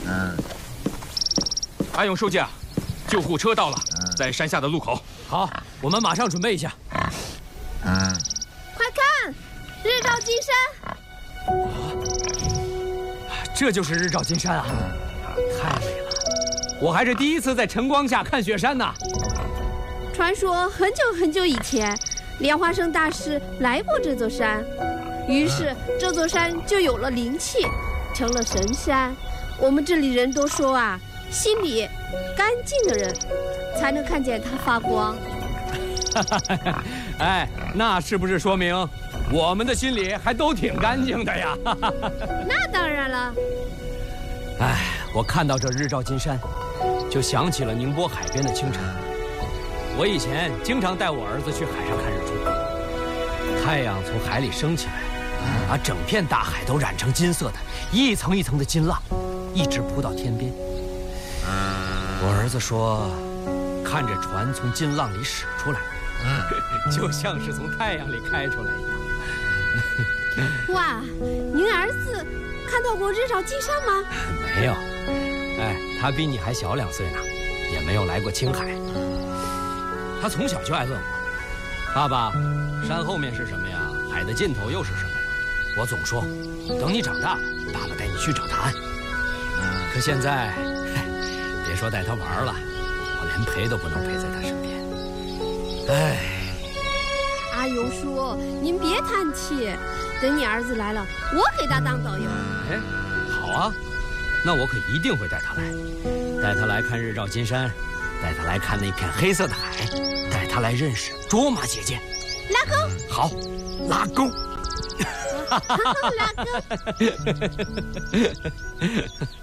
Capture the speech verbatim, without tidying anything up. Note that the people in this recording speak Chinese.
嗯。 阿勇书记啊，救护车到了，在山下的路口。 好，我们马上准备一下。 嗯。 快看，日照金山！ 这就是日照金山啊，太美了！我还是第一次在晨光下看雪山呢。 传说很久很久以前，莲花生大师来过这座山，于是这座山就有了灵气，成了神山。我们这里人都说啊，心里干净的人才能看见它发光。 哎，那是不是说明我们的心里还都挺干净的呀？ 那当然了。 哎，我看到这日照金山，就想起了宁波海边的清晨。我以前经常带我儿子去海上看日出，太阳从海里升起来，把整片大海都染成金色的，一层一层的金浪，一直铺到天边。我儿子说，看着船从金浪里驶出来，就像是从太阳里开出来一样。 哇，您儿子看到过日照金山吗？ 没有，哎，他比你还小两岁呢，也没有来过青海。他从小就爱问我：“爸爸，山后面是什么呀？海的尽头又是什么呀？”我总说：“等你长大了，爸爸带你去找答案。”可现在，别说带他玩了，我连陪都不能陪在他身边。哎， 阿勇叔，您别叹气，等你儿子来了，我给他当导游。 哎，好啊，那我可一定会带他来，带他来看日照金山，带他来看那片黑色的海，带他来认识卓玛姐姐。 拉钩。 好，拉钩。 拉钩。